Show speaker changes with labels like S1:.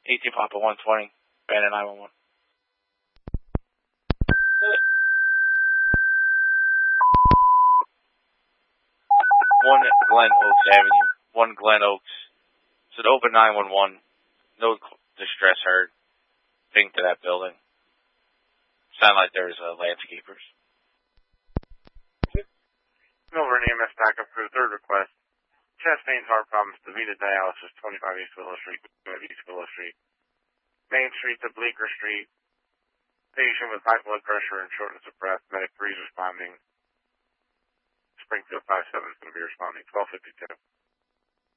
S1: 18 Papa 120, Bandit 911. One Glen Oaks Avenue. 1 Glen Oaks. It's an open 911. No distress heard. Ping to that building. Sound like there's landscapers.
S2: Milburn EMS backup crew, third request. Chest pains, heart problems, DaVita dialysis, 25 East Willow Street, East Willow Street. Main Street to Bleecker Street. Patient with high blood pressure and shortness of breath. Medic 3 is responding. Springfield 57 is going to be responding. 1252.